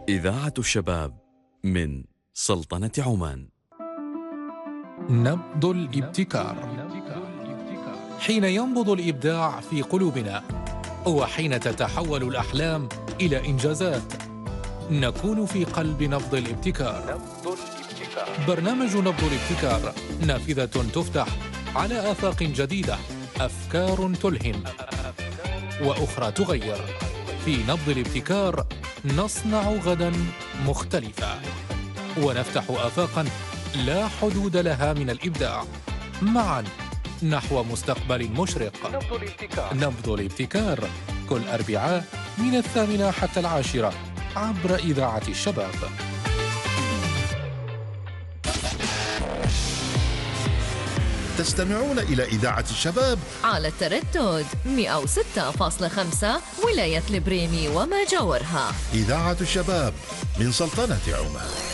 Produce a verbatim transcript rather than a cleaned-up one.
إذاعة الشباب من سلطنة عمان. نبض الابتكار. حين ينبض الإبداع في قلوبنا وحين تتحول الأحلام إلى إنجازات نكون في قلب نبض الابتكار. برنامج نبض الابتكار نافذة تفتح على آفاق جديدة، أفكار تلهم وأخرى تغير. في نبض الابتكار نصنع غداً مختلفة ونفتح آفاقاً لا حدود لها من الإبداع، معاً نحو مستقبل مشرق. نبض الابتكار. نبض الابتكار كل أربعاء من الثامنة حتى العاشرة عبر إذاعة الشباب. تستمعون إلى إذاعة الشباب على التردد مئة وستة فاصلة خمسة ولاية البريمي وما جاورها. إذاعة الشباب من سلطنة عمان.